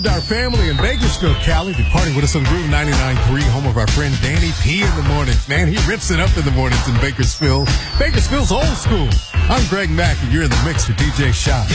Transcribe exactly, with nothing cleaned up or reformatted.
Our family in Bakersfield, Cali, departing with us on Groove ninety-nine point three, home of our friend Danny P in the mornings. Man, he rips it up in the mornings in Bakersfield. Bakersfield's old school. I'm Greg Mack, and you're in the mix with D J Shop.